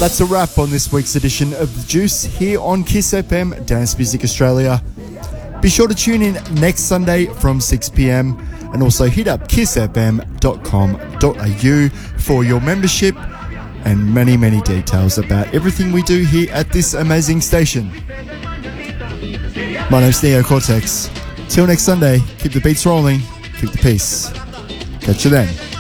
That's a wrap on this week's edition of The Juice here on Kiss FM Dance Music Australia. Be sure to tune in next Sunday from 6 p.m. and also hit up kissfm.com.au for your membership and many, many details about everything we do here at this amazing station. My name's Neo Cortex. Till next Sunday, keep the beats rolling, keep the peace. Catch you then.